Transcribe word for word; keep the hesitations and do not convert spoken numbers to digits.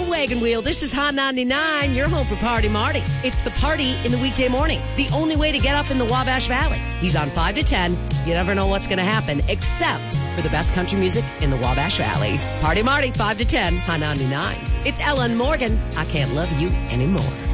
wagon wheel. This is Hot ninety-nine, your home for Party Marty. It's the party in the weekday morning. The only way to get up in the Wabash Valley. He's on five to ten. You never know what's going to happen, except for the best country music in the Wabash Valley. Party Marty, five to ten, Hot ninety-nine. It's Ellen Morgan. I can't love you anymore.